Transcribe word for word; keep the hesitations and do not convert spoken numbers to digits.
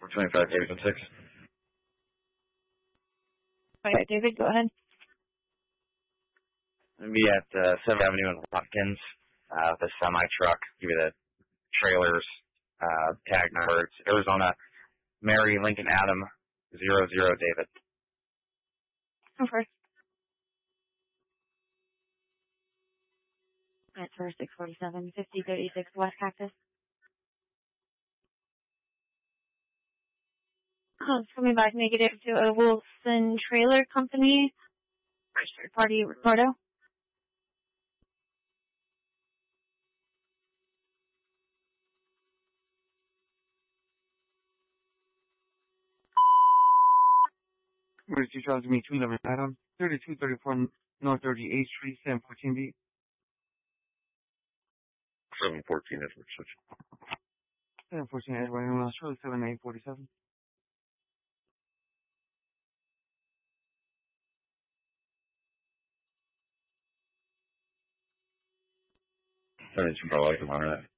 four twenty-five Davidson six. Alright, David, go ahead. I'm going to be at uh, seventh Avenue in Watkins, uh, with a semi-truck. Give you the trailers, uh, tag number. It's Arizona Mary Lincoln Adam zero zero David. Okay. That's for six forty-seven, fifty thirty-six West Cactus. Oh, it's coming back negative to a Wilson Trailer Company. Third party Ricardo. Emergency Charles Me two eleven Adam, thirty-two thirty-four North thirty-eighth Street, seven fourteen B. seven fourteen Edward Switch. seven fourteen Edward, and Australia seven eight forty-seven. seventy-two Bravo, I can monitor that.